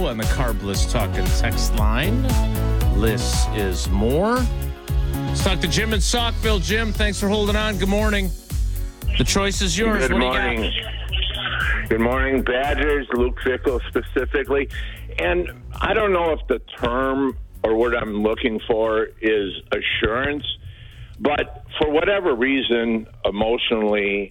on the Carb List Talk and Text line. Less is more. Let's talk to Jim in Saukville. Jim, thanks for holding on. Good morning. The choice is yours. Good morning. Good morning, Badgers, Luke Fickell specifically. And I don't know if the term or what I'm looking for is assurance, but for whatever reason, emotionally,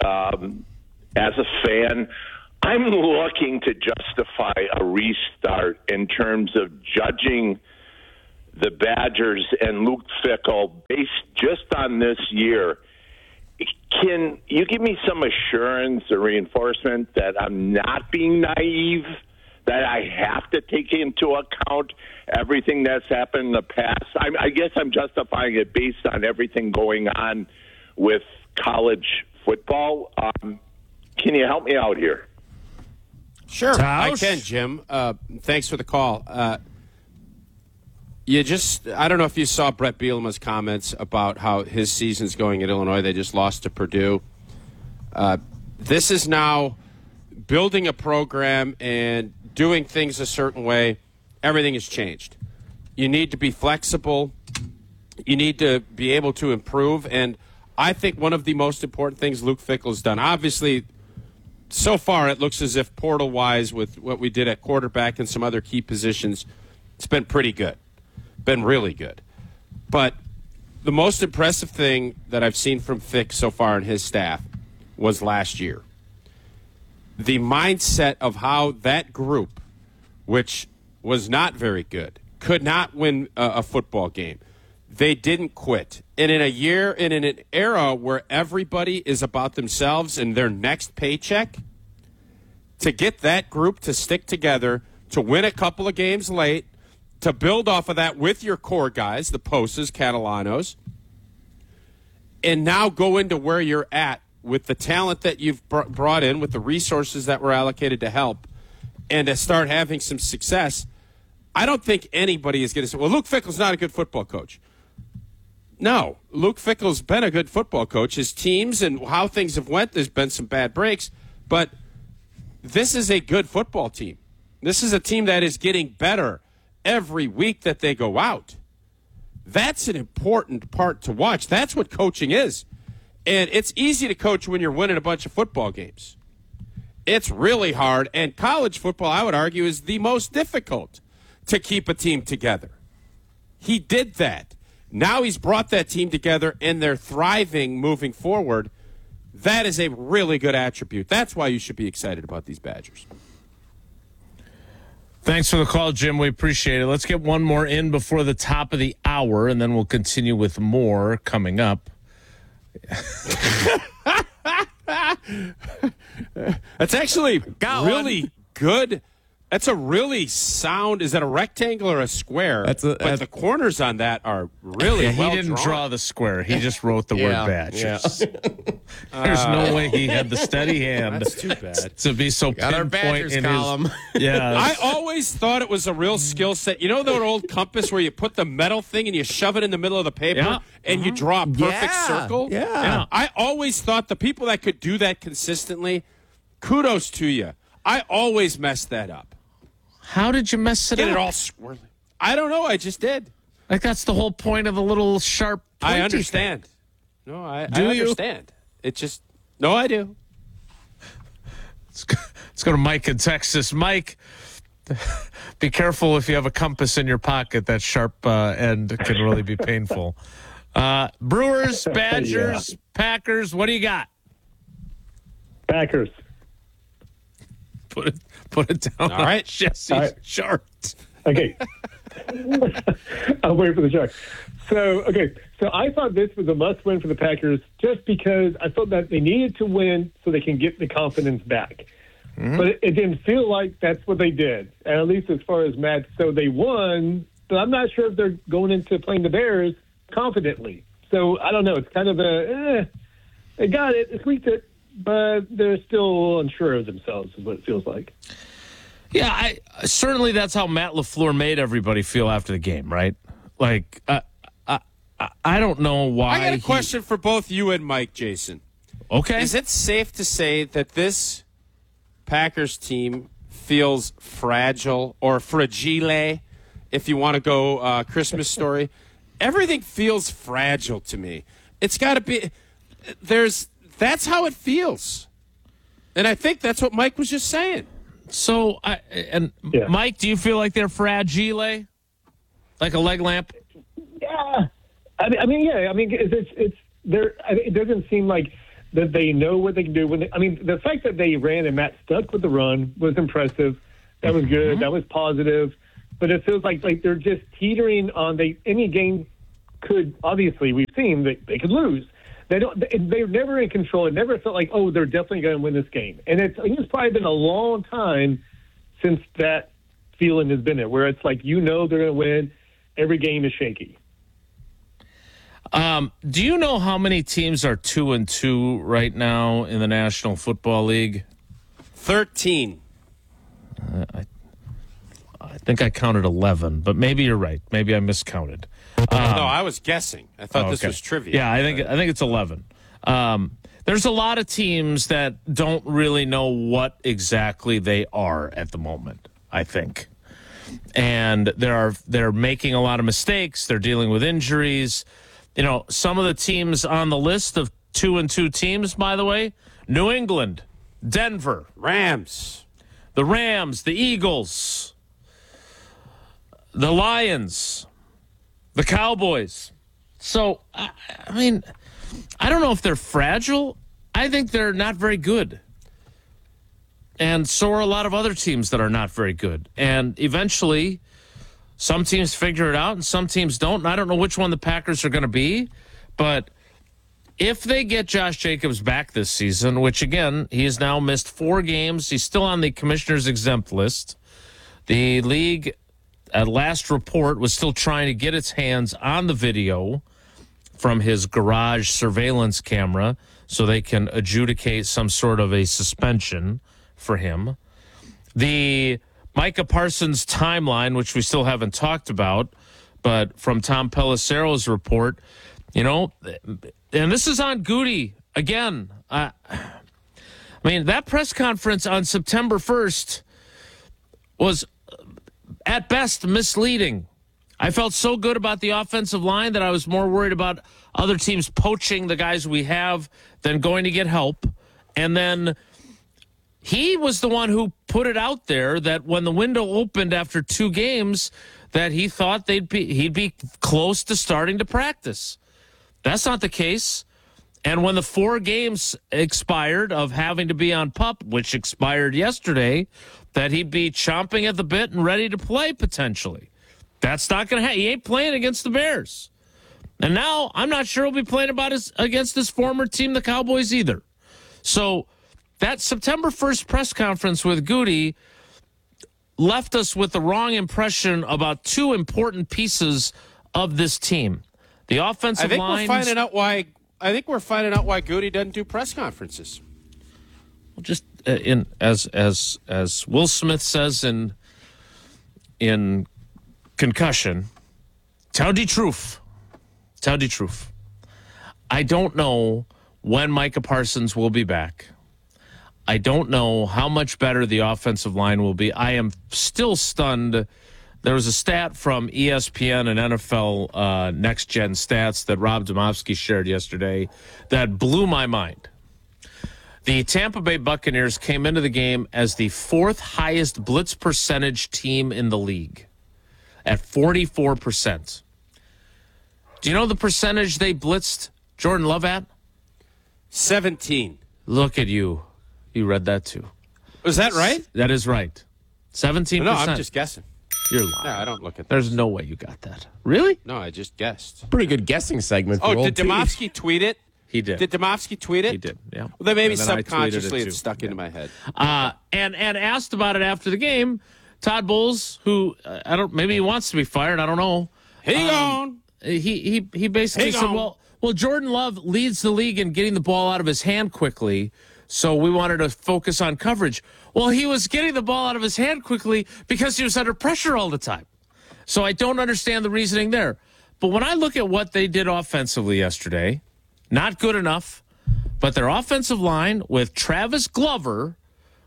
as a fan, I'm looking to justify a restart in terms of judging the Badgers and Luke Fickell based just on this year. Can you give me some assurance or reinforcement that I'm not being naive, that I have to take into account everything that's happened in the past? I guess I'm justifying it based on everything going on with college football. Can you help me out here? Sure, Tausch? I can, Jim. Thanks for the call. I don't know if you saw Brett Bielema's comments about how his season's going at Illinois. They just lost to Purdue. This is now building a program and doing things a certain way. Everything has changed. You need to be flexible. You need to be able to improve. And I think one of the most important things Luke Fickell's done, obviously, so far it looks as if portal-wise with what we did at quarterback and some other key positions, it's been pretty good. Been really good. But the most impressive thing that I've seen from Fick so far and his staff was last year. The mindset of how that group, which was not very good, could not win a football game. They didn't quit. And in a year and in an era where everybody is about themselves and their next paycheck, to get that group to stick together, to win a couple of games late, to build off of that with your core guys, the Posas, Catalanos, and now go into where you're at with the talent that you've brought in, with the resources that were allocated to help, and to start having some success. I don't think anybody is going to say, well, Luke Fickell's not a good football coach. No, Luke Fickell's been a good football coach. His teams and how things have went, there's been some bad breaks, but this is a good football team. This is a team that is getting better every week that they go out. That's an important part to watch. That's what coaching is. And it's easy to coach when you're winning a bunch of football games. It's really hard, and college football, I would argue, is the most difficult to keep a team together. He did that. Now he's brought that team together, and they're thriving moving forward. That is a really good attribute. That's why you should be excited about these Badgers. Thanks for the call, Jim. We appreciate it. Let's get one more in before the top of the hour, and then we'll continue with more coming up. That's actually really good. That's a really sound. Is that a rectangle or a square? But the corners on that are really well He didn't drawn. draw the square. He just wrote the word Badgers. Yeah. There's no way he had the steady hand. That's too bad. To be so Got our pinpoint Badgers in column. Yeah. I always thought it was a real skill set. You know that old compass where you put the metal thing and you shove it in the middle of the paper and you draw a perfect circle? Yeah. I always thought the people that could do that consistently, kudos to you. I always messed that up. How did you mess it Get up? it all swirly. I don't know. I just did. Like, that's the whole point of the little sharp I pointy understand. thing. No, I Do you? understand. It just, no, I do. Let's go to Mike in Texas. Mike, be careful if you have a compass in your pocket. That sharp end can really be painful. Brewers, Badgers, Packers, what do you got? Packers. Put it down. All right. Jesse's chart. Okay. I'll wait for the chart. So I thought this was a must-win for the Packers just because I thought that they needed to win so they can get the confidence back. Mm-hmm. But it didn't feel like that's what they did, and at least as far as Matt. So they won, but I'm not sure if they're going into playing the Bears confidently. So I don't know. It's kind of they got it, they squeaked it, but they're still unsure of themselves is what it feels like. Yeah, certainly that's how Matt LaFleur made everybody feel after the game, right? Like, I don't know why. I got a question for both you and Mike, Jason. Okay. Is it safe to say that this Packers team feels fragile, or fragile, if you want to go Christmas Story. Everything feels fragile to me. It's got to be. That's how it feels, and I think that's what Mike was just saying. So, Mike, do you feel like they're fragile, like a leg lamp? Yeah, it's there. It doesn't seem like that they know what they can do. The fact that they ran and Matt stuck with the run was impressive. That was good. Mm-hmm. That was positive. But it feels like they're just teetering on. Any game could, obviously, we've seen that they could lose. They're never in control. It never felt like, oh, they're definitely going to win this game. And it's probably been a long time since that feeling has been there, where it's like, they're going to win. Every game is shaky. Do you know how many teams are 2-2 right now in the National Football League? 13. I think I counted 11, but maybe you're right. Maybe I miscounted. No, I was guessing. I thought this was trivia. Yeah, I think it's 11. There's a lot of teams that don't really know what exactly they are at the moment, I think. And they're making a lot of mistakes. They're dealing with injuries. Some of the teams on the list of 2-2 teams, by the way, New England, Denver, Rams, the Rams, the Eagles, the Lions, the Cowboys. So, I don't know if they're fragile. I think they're not very good. And so are a lot of other teams that are not very good. And eventually, some teams figure it out and some teams don't. And I don't know which one the Packers are going to be. But if they get Josh Jacobs back this season, which, again, he has now missed 4 games. He's still on the commissioner's exempt list. The league, at last report, was still trying to get its hands on the video from his garage surveillance camera so they can adjudicate some sort of a suspension for him. The Micah Parsons timeline, which we still haven't talked about, but from Tom Pelissero's report, and this is on Goody again. That press conference on September 1st was at best misleading. I felt so good about the offensive line that I was more worried about other teams poaching the guys we have than going to get help. And then he was the one who put it out there that when the window opened after 2 games, that he thought he'd be close to starting to practice. That's not the case. And when the 4 games expired of having to be on PUP, which expired yesterday, that he'd be chomping at the bit and ready to play potentially. That's not going to happen. He ain't playing against the Bears. And now I'm not sure he'll be playing against his former team, the Cowboys, either. So that September 1st press conference with Goody left us with the wrong impression about 2 important pieces of this team. The offensive line. I think we're finding out why Goody doesn't do press conferences. Well, just as Will Smith says in Concussion, tell the truth. Tell the truth. I don't know when Micah Parsons will be back. I don't know how much better the offensive line will be. I am still stunned. There was a stat from ESPN and NFL Next Gen Stats that Rob Domofsky shared yesterday that blew my mind. The Tampa Bay Buccaneers came into the game as the 4th highest blitz percentage team in the league at 44%. Do you know the percentage they blitzed Jordan Love at? 17. Look at you. You read that too. Was that right? That is right. 17%. No, I'm just guessing. You're lying. No, I don't look at that. There's no way you got that. Really? No, I just guessed. Pretty good guessing segment. For did Domofsky tweet it? He did. Did Domofsky tweet it? He did, yeah. Well, then maybe And then subconsciously it it's stuck into my head. And asked about it after the game, Todd Bowles, who maybe he wants to be fired, I don't know. Hang on. He basically said, well, Jordan Love leads the league in getting the ball out of his hand quickly, so we wanted to focus on coverage. Well, he was getting the ball out of his hand quickly because he was under pressure all the time. So I don't understand the reasoning there. But when I look at what they did offensively yesterday, not good enough, but their offensive line with Travis Glover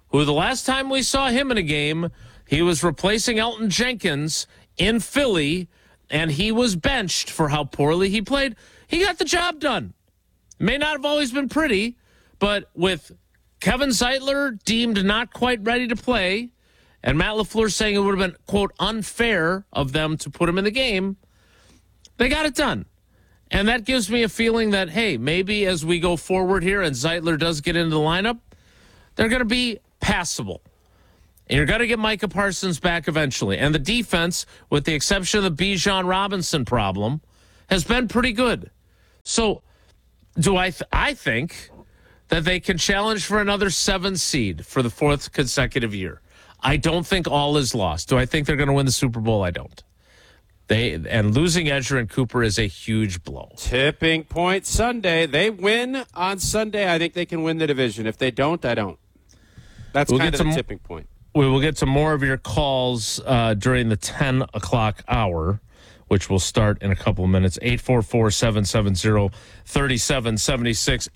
who the last time we saw him in a game, he was replacing Elton Jenkins in Philly, and he was benched for how poorly he played. He got the job done. May not have always been pretty, but with Kevin Zeitler deemed not quite ready to play, and Matt LaFleur saying it would have been, quote, unfair of them to put him in the game, they got it done. And that gives me a feeling that, hey, maybe as we go forward here and Zeitler does get into the lineup, they're going to be passable. And you're going to get Micah Parsons back eventually. And the defense, with the exception of the Bijan Robinson problem, has been pretty good. So I think that they can challenge for another 7 seed for the 4th consecutive year. I don't think all is lost. Do I think they're going to win the Super Bowl? I don't. And losing Edgerrin Cooper is a huge blow. Tipping point Sunday. They win on Sunday. I think they can win the division. If they don't, I don't. That's kind of the tipping point. We will get to more of your calls during the 10 o'clock hour, which will start in a couple of minutes. 844-770-3776,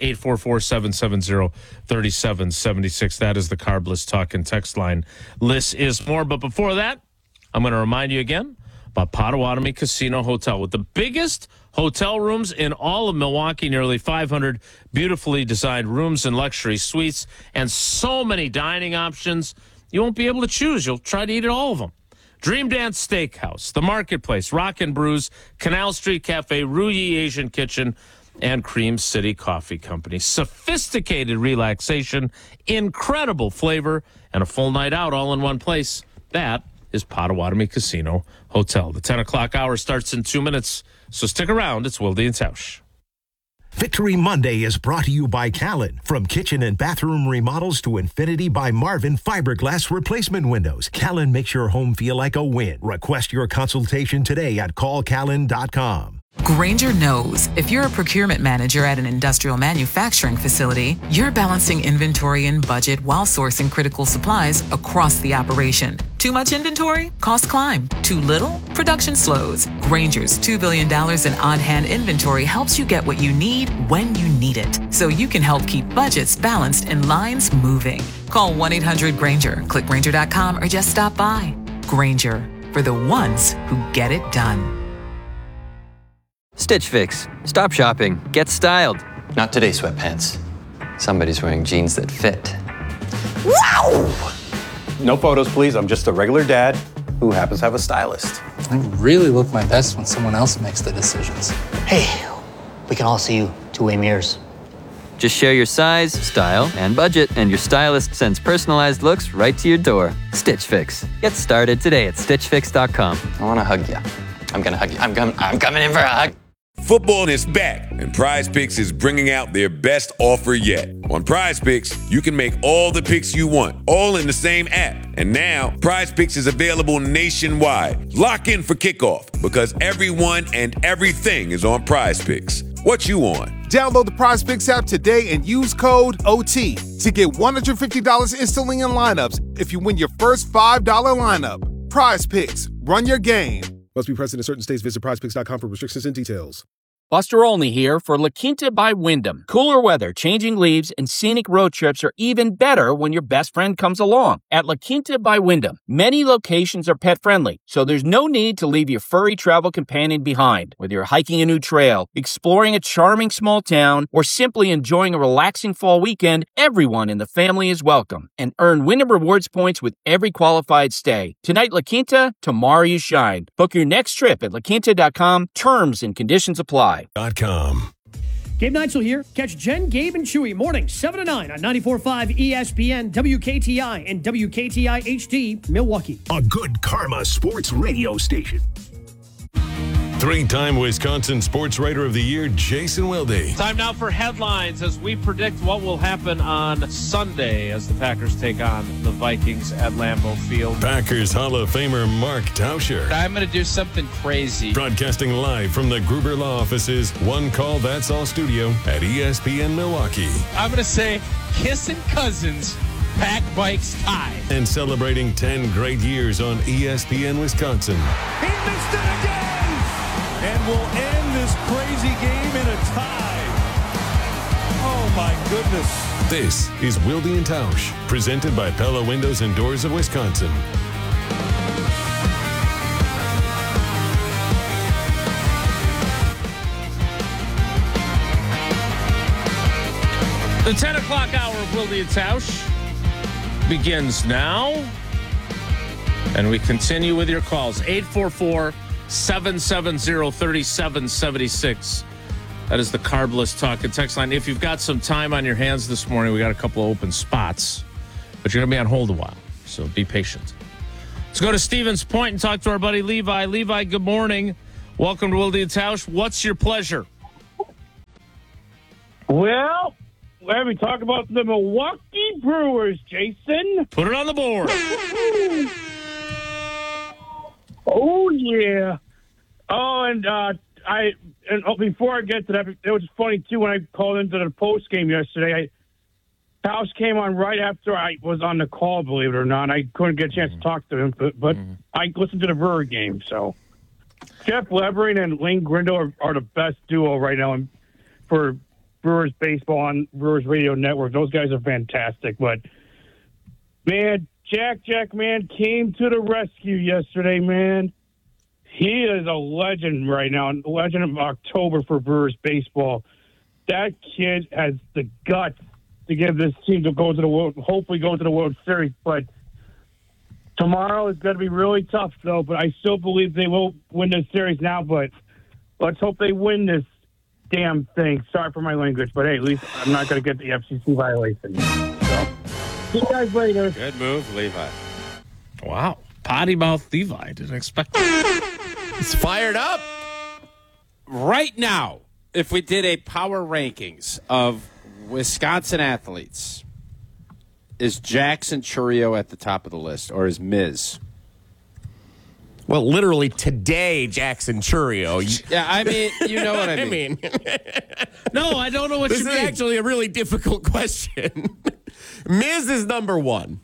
844-770-3776. That is the Carbless Talk and Text line. List is more. But before that, I'm going to remind you again about Potawatomi Casino Hotel. With the biggest hotel rooms in all of Milwaukee, nearly 500 beautifully designed rooms and luxury suites, and so many dining options, you won't be able to choose. You'll try to eat at all of them. Dream Dance Steakhouse, The Marketplace, Rock and Brews, Canal Street Cafe, Ruyi Asian Kitchen, and Cream City Coffee Company. Sophisticated relaxation, incredible flavor, and a full night out all in one place. That is Potawatomi Casino Hotel. The 10 o'clock hour starts in 2 minutes, so stick around. It's Wilde and Tausch. Victory Monday is brought to you by Callan. From kitchen and bathroom remodels to Infinity by Marvin fiberglass replacement windows, Callan makes your home feel like a win. Request your consultation today at callcallan.com. Grainger knows if you're a procurement manager at an industrial manufacturing facility, you're balancing inventory and budget while sourcing critical supplies across the operation. Too much inventory? Costs climb. Too little? Production slows. Grainger's $2 billion in on-hand inventory helps you get what you need when you need it, so you can help keep budgets balanced and lines moving. Call 1-800-GRAINGER, click Grainger.com, or just stop by. Grainger, for the ones who get it done. Stitch Fix. Stop shopping. Get styled. Not today, sweatpants. Somebody's wearing jeans that fit. Wow! No photos, please. I'm just a regular dad who happens to have a stylist. I really look my best when someone else makes the decisions. Hey, we can all see you two-way mirrors. Just share your size, style, and budget, and your stylist sends personalized looks right to your door. Stitch Fix. Get started today at StitchFix.com. I want to hug you. I'm going to hug you. I'm coming in for a hug. Football is back, and Prize Picks is bringing out their best offer yet. On Prize Picks, you can make all the picks you want, all in the same app. And now, Prize Picks is available nationwide. Lock in for kickoff, because everyone and everything is on Prize Picks. What you on? Download the Prize Picks app today and use code OT to get $150 instantly in lineups if you win your first $5 lineup. Prize Picks. Run your game. Must be present in certain states. Visit prizepicks.com for restrictions and details. Buster Olney here for La Quinta by Wyndham. Cooler weather, changing leaves, and scenic road trips are even better when your best friend comes along. At La Quinta by Wyndham, many locations are pet-friendly, so there's no need to leave your furry travel companion behind. Whether you're hiking a new trail, exploring a charming small town, or simply enjoying a relaxing fall weekend, everyone in the family is welcome. And earn Wyndham Rewards points with every qualified stay. Tonight, La Quinta, tomorrow you shine. Book your next trip at laquinta.com. Terms and conditions apply. Gabe Neitzel here. Catch Jen, Gabe, and Chewy mornings 7 to 9 on 94.5 ESPN, WKTI, and WKTI HD, Milwaukee. A good karma sports radio station. Three-time Wisconsin Sports Writer of the Year, Jason Wilde. Time now for headlines as we predict what will happen on Sunday as the Packers take on the Vikings at Lambeau Field. Packers Hall of Famer Mark Tauscher. I'm going to do something crazy. Broadcasting live from the Gruber Law Offices, One Call That's All studio at ESPN Milwaukee. I'm going to say Kissing Cousins, Pack Bikes tie. And celebrating 10 great years on ESPN Wisconsin. He missed it again! And we'll end this crazy game in a tie. Oh, my goodness. This is Wilde and Tausch, presented by Pella Windows and Doors of Wisconsin. The 10 o'clock hour of Wilde and Tausch begins now. And we continue with your calls. 844-770-3776. That is the Carbless Talk and Text line. If you've got some time on your hands this morning, we got a couple of open spots. But you're going to be on hold a while, so be patient. Let's go to Stevens Point and talk to our buddy Levi. Levi, good morning. Welcome to Wilde and Tausch. What's your pleasure? Well, let me talk about the Milwaukee Brewers, Jason. Put it on the board. Oh, yeah. Oh, and before I get to that, it was funny, too, when I called into the post game yesterday. House came on right after I was on the call, believe it or not. I couldn't get a chance to talk to him, but I listened to the Brewer game. So Jeff Levering and Lane Grindle are the best duo right now for Brewers baseball on Brewers Radio Network. Those guys are fantastic. But, man, Jack Man came to the rescue yesterday, man. He is a legend right now, a legend of October for Brewers baseball. That kid has the guts to give this team to go to the World, hopefully go to the World Series. But tomorrow is going to be really tough, though. But I still believe they will win this series now. But let's hope they win this damn thing. Sorry for my language, but hey, at least I'm not going to get the FCC violation. So, see you guys later. Good move, Levi. Wow. Potty mouth Levi. Didn't expect that. It's fired up. Right now, if we did a power rankings of Wisconsin athletes, is Jackson Chourio at the top of the list, or is Miz? Well, literally today, Jackson Chourio. Yeah, I mean, you know what I mean. No, I don't know what you mean. This is actually a really difficult question. Miz is number one.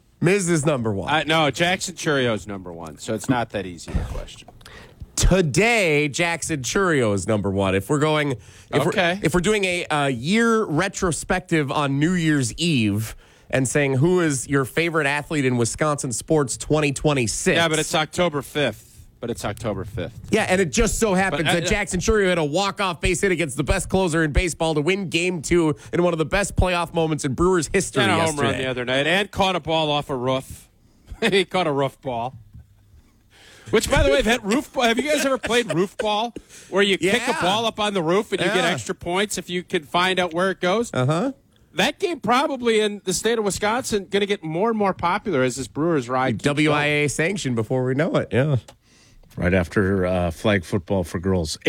No, Jackson Chourio is number one, so it's not that easy of a question. Today, Jackson Chourio is number one. If we're going, if we're doing a year retrospective on New Year's Eve and saying who is your favorite athlete in Wisconsin sports 2026. Yeah, but it's October 5th. Yeah, and it just so happens that Jackson Chourio had a walk-off base hit against the best closer in baseball to win Game 2 in one of the best playoff moments in Brewers history and a yesterday. home run the other night, and caught a ball off a roof. He caught a roof ball. Which, by the way, that roof ball, have you guys ever played roof ball? Where you kick a ball up on the roof and you get extra points if you can find out where it goes? Uh-huh. That game probably in the state of Wisconsin going to get more and more popular as this Brewers ride. WIA sanctioned before we know it, yeah. Right after flag football for girls.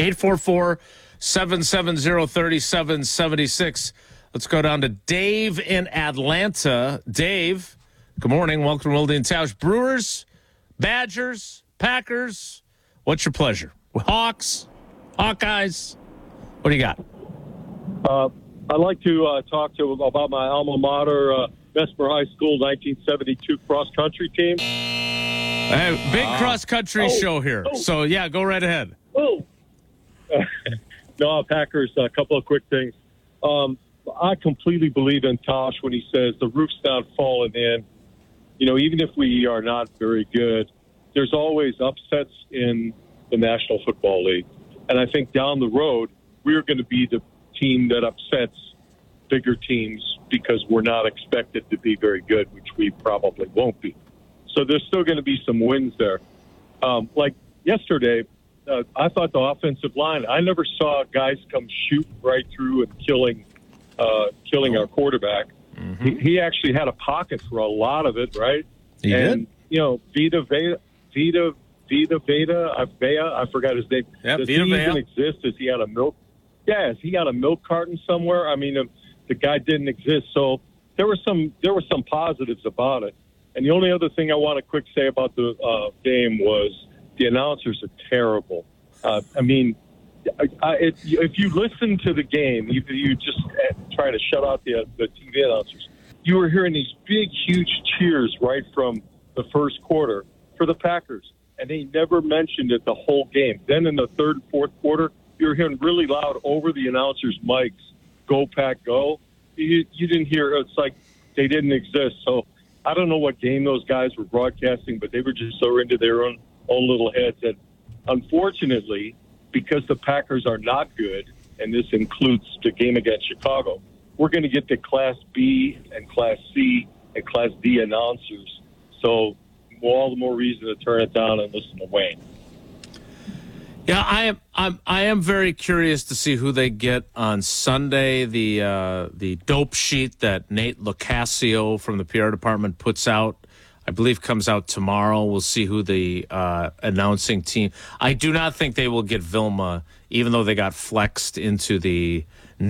844-770-3776. Let's go down to Dave in Atlanta. Dave, good morning. Welcome to Wilde and Tausch. Brewers, Badgers, Packers. What's your pleasure? Hawks, Hawkeyes. What do you got? I'd like to talk about my alma mater, Bessemer High School 1972 cross-country team. Big cross-country show here. So, yeah, go right ahead. No, Packers, a couple of quick things. I completely believe in Tosh when he says the roof's not falling in. You know, even if we are not very good, there's always upsets in the National Football League. And I think down the road, we're going to be the team that upsets bigger teams because we're not expected to be very good, which we probably won't be. So there's still going to be some wins there. Like yesterday, I thought the offensive line, I never saw guys come shooting right through and killing our quarterback. Mm-hmm. He actually had a pocket for a lot of it, right? He did. You know, Vita Vea, I forgot his name. Yep, Does Vita he Vea. even exist? Is he out of milk? Yeah, is he got a milk carton somewhere? I mean, the guy didn't exist. So there were some positives about it. And the only other thing I want to quick say about the game was the announcers are terrible. I mean, if you listen to the game, you just try to shut out the TV announcers. You were hearing these big, huge cheers right from the first quarter for the Packers, and they never mentioned it the whole game. Then in the third and fourth quarter, you were hearing really loud over the announcers' mics, "Go Pack, go!" you didn't hear. It's like they didn't exist. So I don't know what game those guys were broadcasting, but they were just so into their own little heads that, unfortunately, because the Packers are not good, and this includes the game against Chicago, we're going to get the Class B and Class C and Class D announcers. So all the more reason to turn it down and listen to Wayne. Yeah, I am very curious to see who they get on Sunday. The dope sheet that Nate Locascio from the PR department puts out, I believe, comes out tomorrow. We'll see who the announcing team. I do not think they will get Vilma, even though they got flexed into the